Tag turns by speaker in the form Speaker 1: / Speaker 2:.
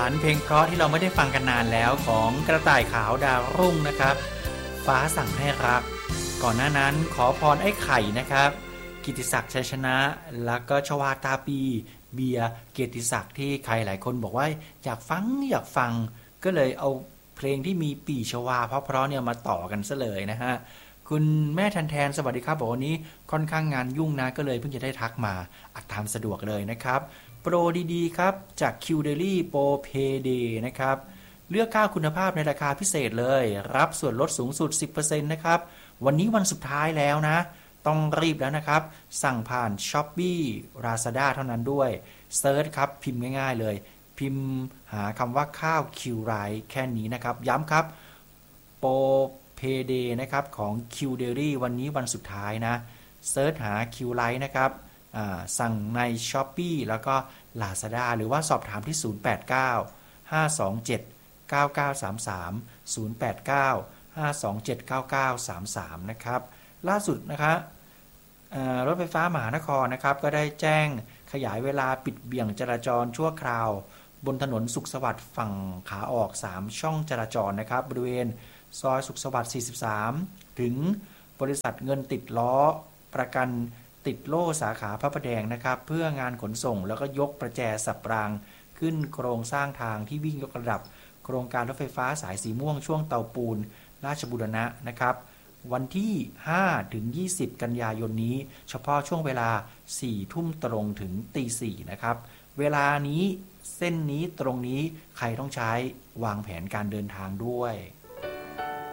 Speaker 1: านเพลงเพราะที่เราไม่ได้ฟังกันนานแล้วของกระต่ายขาวดาวรุ่งนะครับฟ้าสั่งให้รักก่อนหน้านั้นขอพรไอ้ไข่นะครับกิตติศักดิ์ชัยชนะแล้วก็ชวาตาปีเบียร์เกียรติศักดิ์ที่ใครหลายคนบอกว่าอยากฟังก็เลยเอาเพลงที่มีปีชวาเพราะเนี่ยมาต่อกันซะเลยนะฮะคุณแม่แทนสวัสดีครับบอกวันนี้ค่อนข้างงานยุ่งนะก็เลยเพิ่งจะได้ทักมาอัดตามสะดวกเลยนะครับโปรดีๆครับจาก QDaily Pro Payday นะครับเลือกค่าคุณภาพในราคาพิเศษเลยรับส่วนลดสูงสุด 10% นะครับวันนี้วันสุดท้ายแล้วนะต้องรีบแล้วนะครับสั่งผ่าน Shopee Lazada เท่านั้นด้วยเซิร์ชครับพิมพ์ง่ายๆเลยพิมพ์หาคำว่าข้าวคิวไรแค่นี้นะครับย้ำครับโปรPayday นะครับของ QDaily วันนี้วันสุดท้ายนะเซิร์ชหา QLite นะครับสั่งใน Shopee แล้วก็ Lazada หรือว่าสอบถามที่ 089 527 9933 089 527 9933 นะครับล่าสุดนะครับรถไฟฟ้ามหานครนะครับก็ได้แจ้งขยายเวลาปิดเบี่ยงจราจรชั่วคราวบนถนนสุขสวัสดิ์ฝั่งขาออก3ช่องจราจรนะครับบริเวณซอยสุขสวัสดิ์43ถึงบริษัทเงินติดล้อประกันติดโล่สาขาพระประแดงนะครับเพื่องานขนส่งแล้วก็ยกประแจสับรางขึ้นโครงสร้างทางที่วิ่งยกระดับโครงการรถไฟฟ้าสายสีม่วงช่วงเตาปูนราชบุรณะนะครับวันที่5ถึง20กันยายนนี้เฉพาะช่วงเวลา 4 ทุ่มตรงถึงตี 4นะครับเวลานี้เส้นนี้ตรงนี้ใครต้องใช้วางแผนการเดินทางด้วย